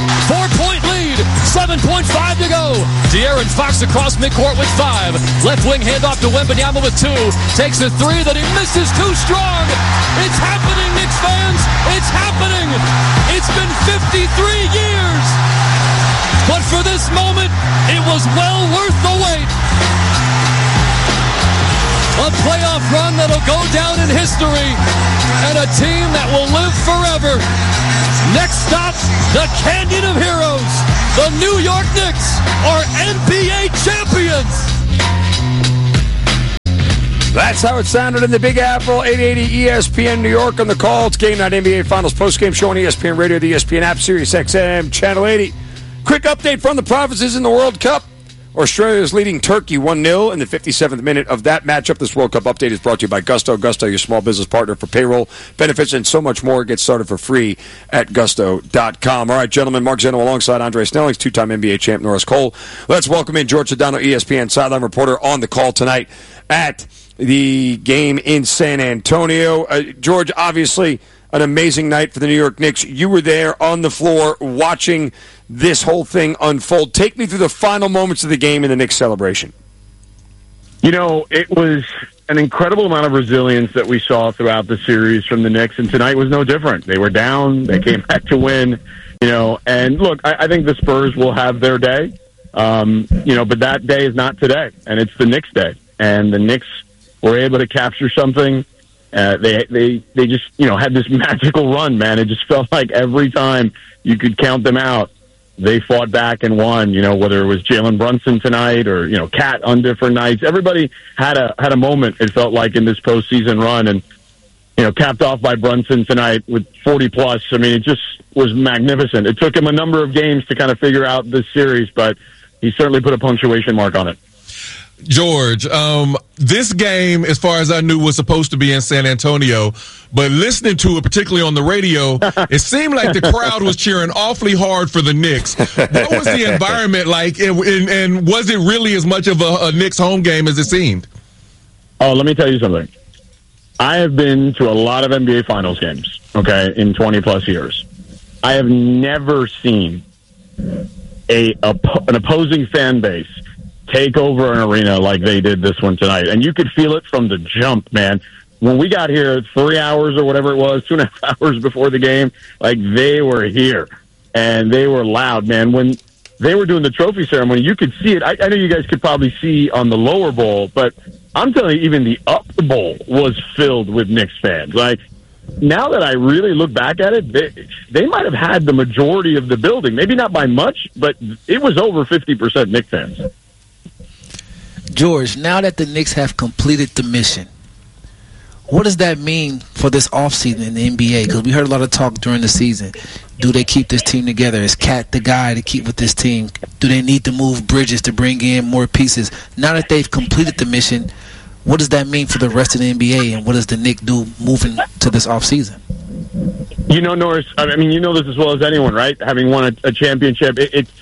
4-point lead. 7.5 to go. De'Aaron Fox across midcourt with 5. Left wing handoff to Wembanyama with 2. Takes a 3 that he misses too strong. It's happening, Knicks fans. It's happening. It's been 53 years. But for this moment, it was well worth the wait. A playoff run that'll go down in history, and a team that will live forever. Next stop, the Canyon of Heroes. The New York Knicks are NBA champions. That's how it sounded in the Big Apple, 880 ESPN New York on the call. It's Game Night NBA Finals postgame show on ESPN Radio, the ESPN app, Sirius XM, Channel 80. Quick update from the provinces in the World Cup. Australia is leading Turkey 1-0 in the 57th minute of that matchup. This World Cup update is brought to you by Gusto. Gusto, your small business partner for payroll, benefits, and so much more. Get started for free at gusto.com. All right, gentlemen, Mark Zeno alongside Andre Snellings, two-time NBA champ Norris Cole. Let's welcome in George Sedano, ESPN sideline reporter, on the call tonight at the game in San Antonio. George, obviously an amazing night for the New York Knicks. You were there on the floor watching this whole thing unfold. Take me through the final moments of the game and the Knicks celebration. You know, it was an incredible amount of resilience that we saw throughout the series from the Knicks, and tonight was no different. They were down, they came back to win, and look, I think the Spurs will have their day, but that day is not today, and it's the Knicks' day, and the Knicks were able to capture something. They just, had this magical run, man. It just felt like every time you could count them out, they fought back and won, whether it was Jalen Brunson tonight or, Cat on different nights. Everybody had a moment, it felt like, in this postseason run, and, capped off by Brunson tonight with 40-plus. I mean, it just was magnificent. It took him a number of games to kind of figure out this series, but he certainly put a punctuation mark on it. George, this game, as far as I knew, was supposed to be in San Antonio, but listening to it, particularly on the radio, it seemed like the crowd was cheering awfully hard for the Knicks. What was the environment like, and was it really as much of a Knicks home game as it seemed? Oh, let me tell you something. I have been to a lot of NBA Finals games, in 20-plus years. I have never seen an opposing fan base take over an arena like they did this one tonight. And you could feel it from the jump, man. When we got here 3 hours or whatever it was, 2.5 hours before the game, they were here. And they were loud, man. When they were doing the trophy ceremony, you could see it. I know you guys could probably see on the lower bowl, but I'm telling you, even the upper bowl was filled with Knicks fans. Now that I really look back at it, they might have had the majority of the building. Maybe not by much, but it was over 50% Knicks fans. George, now that the Knicks have completed the mission, what does that mean for this offseason in the NBA? Because we heard a lot of talk during the season. Do they keep this team together? Is Cat the guy to keep with this team? Do they need to move Bridges to bring in more pieces? Now that they've completed the mission, what does that mean for the rest of the NBA, and what does the Knicks do moving to this offseason? Norris, I mean, you know this as well as anyone, right? Having won a championship,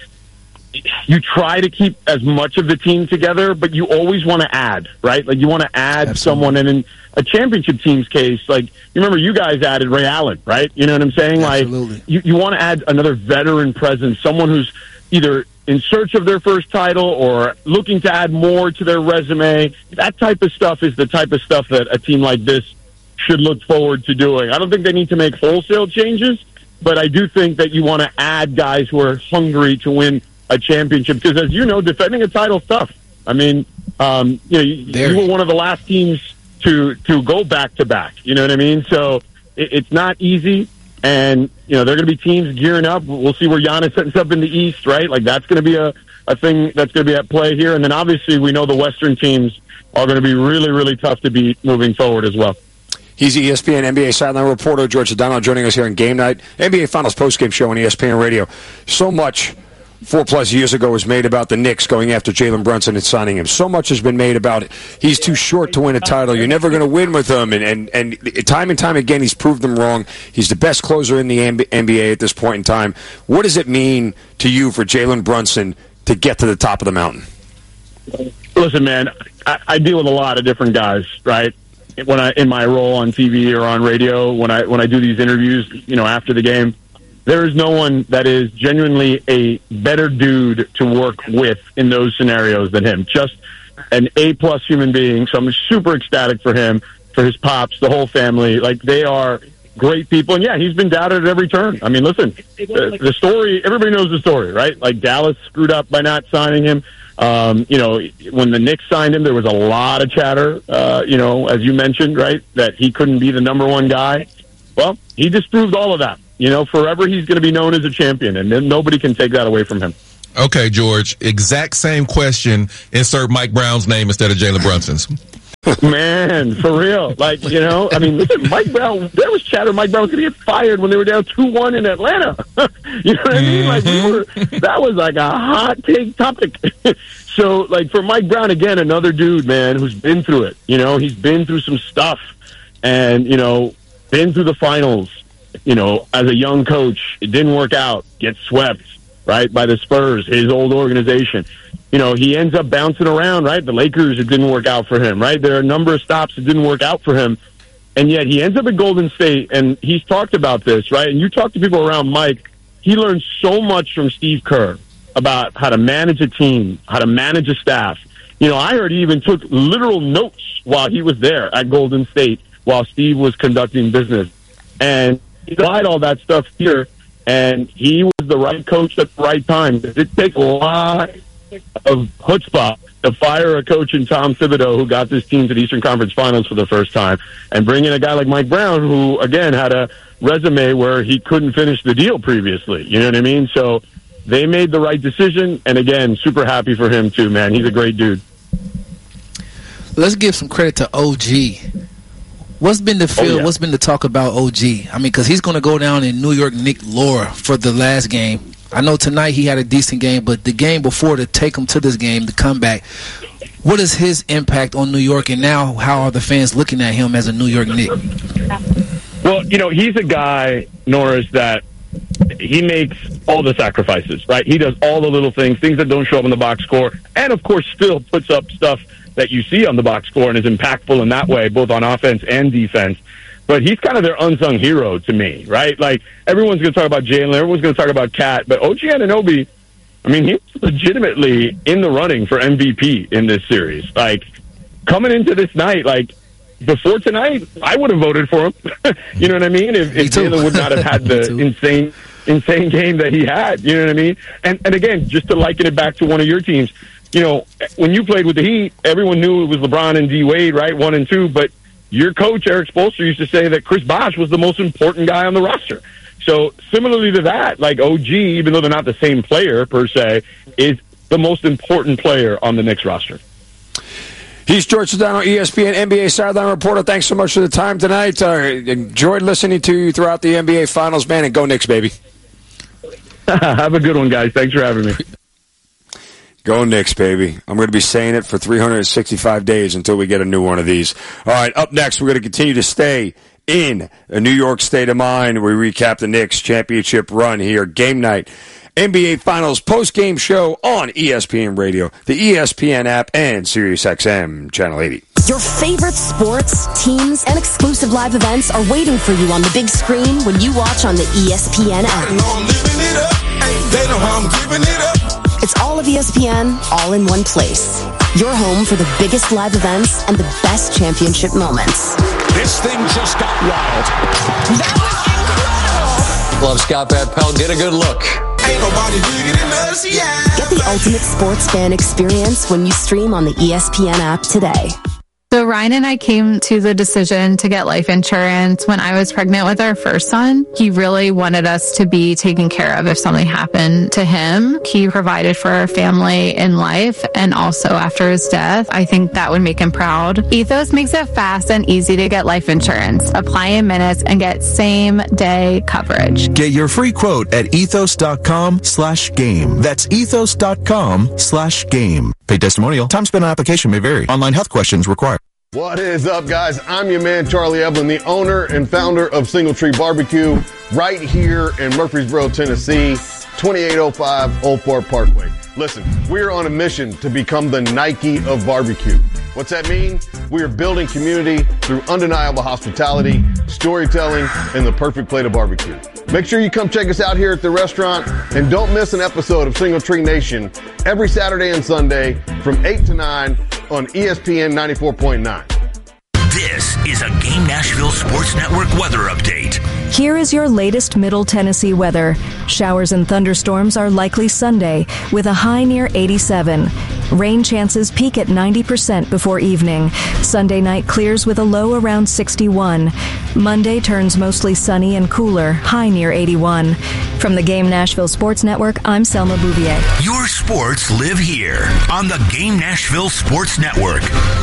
you try to keep as much of the team together, but you always want to add, right? You want to add Absolutely. Someone. And in a championship team's case, you remember you guys added Ray Allen, right? You know what I'm saying? Absolutely. You want to add another veteran presence, someone who's either in search of their first title or looking to add more to their resume. That type of stuff is the type of stuff that a team like this should look forward to doing. I don't think they need to make wholesale changes, but I do think that you want to add guys who are hungry to win a championship, because as you know, defending a title's tough. I mean, you were one of the last teams to go back to back. You know what I mean? So it's not easy, and there are going to be teams gearing up. We'll see where Giannis ends up in the East, right? That's going to be a thing that's going to be at play here. And then obviously we know the Western teams are going to be really, really tough to beat moving forward as well. He's the ESPN NBA sideline reporter, George Sedano, joining us here on Game Night, NBA Finals postgame show on ESPN Radio. So much 4+ years ago was made about the Knicks going after Jalen Brunson and signing him. So much has been made about it. He's too short to win a title. You're never going to win with him. And time and time again, he's proved them wrong. He's the best closer in the NBA at this point in time. What does it mean to you for Jalen Brunson to get to the top of the mountain? Listen, man, I deal with a lot of different guys, right? In my role on TV or on radio, when I do these interviews, after the game. there is no one that is genuinely a better dude to work with in those scenarios than him. Just an A-plus human being. So I'm super ecstatic for him, for his pops, the whole family. Like, they are great people. And yeah, he's been doubted at every turn. I mean, listen, the story, everybody knows the story, right? Like, Dallas screwed up by not signing him. You know, when the Knicks signed him, there was a lot of chatter, you know, as you mentioned, right, that he couldn't be the number one guy. Well, he disproved all of that. You know, forever he's going to be known as a champion, and then nobody can take that away from him. Okay, George, exact same question. Insert Mike Brown's name instead of Jalen Brunson's. Man, for real. Like, you know, I mean, listen, Mike Brown, there was chatter Mike Brown was going to get fired when they were down 2-1 in Atlanta. You know what I mean? Like, that was like a hot take topic. So, like, for Mike Brown, again, another dude, man, who's been through it. You know, he's been through some stuff and, you know, been through the finals. You know, as a young coach, it didn't work out, gets swept, right, by the Spurs, his old organization. You know, he ends up bouncing around, right? The Lakers, it didn't work out for him, right? There are a number of stops that didn't work out for him. And yet he ends up at Golden State, and he's talked about this, right? And you talk to people around Mike, he learned so much from Steve Kerr about how to manage a team, how to manage a staff. You know, I heard he even took literal notes while he was there at Golden State while Steve was conducting business. And he applied all that stuff here, and he was the right coach at the right time. It takes a lot of chutzpah to fire a coach in Tom Thibodeau who got this team to the Eastern Conference Finals for the first time, and bring in a guy like Mike Brown who, again, had a resume where he couldn't finish the deal previously. You know what I mean? So they made the right decision, and, again, super happy for him too, man. He's a great dude. Let's give some credit to OG. What's been the feel? What's been the talk about OG? I mean, because he's going to go down in New York Knick lore for the last game. I know tonight he had a decent game, but the game before to take him to this game, the comeback, what is his impact on New York, and now how are the fans looking at him as a New York Knick? Well, you know, he's a guy, Norris, that he makes all the sacrifices, right? He does all the little things that don't show up in the box score, and, of course, still puts up stuff that you see on the box score and is impactful in that way, both on offense and defense. But he's kind of their unsung hero to me, right? Like, everyone's going to talk about Jalen, everyone's going to talk about Cat, but OG Anunoby, I mean, he was legitimately in the running for MVP in this series. Like, coming into this night, like, before tonight, I would have voted for him. You know what I mean? If Jalen would not have had the insane game that he had. You know what I mean? And again, just to liken it back to one of your teams, you know, when you played with the Heat, everyone knew it was LeBron and D Wade, right? 1 and 2, but your coach, Eric Spoelstra, used to say that Chris Bosh was the most important guy on the roster. So similarly to that, like, OG, even though they're not the same player per se, is the most important player on the Knicks roster. He's George Sedano, ESPN NBA sideline reporter. Thanks so much for the time tonight. Enjoyed listening to you throughout the NBA Finals, man, and go Knicks, baby. Have a good one, guys. Thanks for having me. Go Knicks, baby. I'm going to be saying it for 365 days until we get a new one of these. All right, up next, we're going to continue to stay in a New York state of mind. We recap the Knicks championship run here. Game night, NBA Finals post-game show on ESPN Radio, the ESPN app, and SiriusXM Channel 80. Your favorite sports, teams, and exclusive live events are waiting for you on the big screen when you watch on the ESPN app. They know how I'm giving it up. It's all of ESPN, all in one place. Your home for the biggest live events and the best championship moments. This thing just got wild. That was incredible. Love Scott Van Pelt. Get a good look. Ain't nobody bigger than us, yeah. Get the ultimate sports fan experience when you stream on the ESPN app today. So Ryan and I came to the decision to get life insurance when I was pregnant with our first son. He really wanted us to be taken care of if something happened to him. He provided for our family in life and also after his death. I think that would make him proud. Ethos makes it fast and easy to get life insurance. Apply in minutes and get same-day coverage. Get your free quote at ethos.com/game. That's ethos.com/game. Paid testimonial. Time spent on application may vary. Online health questions required. What is up, guys? I'm your man, Charlie Evelyn, the owner and founder of Single Tree Barbecue, right here in Murfreesboro, Tennessee, 2805 Old Fort Parkway. Listen, we're on a mission to become the Nike of barbecue. What's that mean? We are building community through undeniable hospitality, storytelling, and the perfect plate of barbecue. Make sure you come check us out here at the restaurant, and don't miss an episode of Single Tree Nation every Saturday and Sunday from 8 to 9 on ESPN 94.9. This is a Game Nashville Sports Network weather update. Here is your latest Middle Tennessee weather. Showers and thunderstorms are likely Sunday with a high near 87. Rain chances peak at 90% before evening. Sunday night clears with a low around 61. Monday turns mostly sunny and cooler, high near 81. From the Game Nashville Sports Network, I'm Selma Bouvier. Your sports live here on the Game Nashville Sports Network.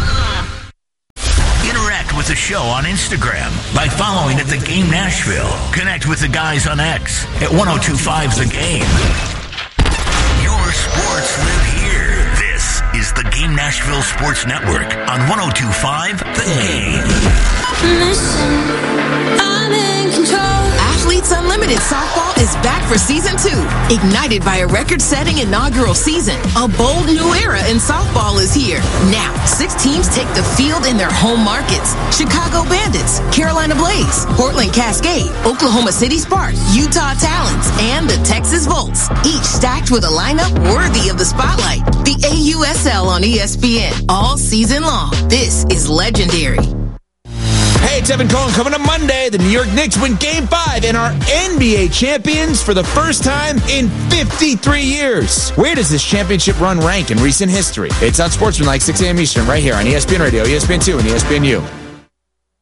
Interact with the show on Instagram by following at The Game Nashville. Connect with the guys on X at 1025 The Game. Your sports live here. This is the Game Nashville Sports Network on 1025 The Game. Listen, I'm in control. Athletes Unlimited Softball is back for Season 2. Ignited by a record-setting inaugural season, a bold new era in softball is here. Now, 6 teams take the field in their home markets. Chicago Bandits, Carolina Blaze, Portland Cascade, Oklahoma City Sparks, Utah Talons, and the Texas Volts. Each stacked with a lineup worthy of the spotlight. The AUSL on ESPN all season long. This is legendary. Hey, it's Evan Cohen. Coming up Monday, the New York Knicks win Game 5 and are NBA champions for the first time in 53 years. Where does this championship run rank in recent history? It's on Sportsman like 6 a.m. Eastern right here on ESPN Radio, ESPN2, and ESPNU.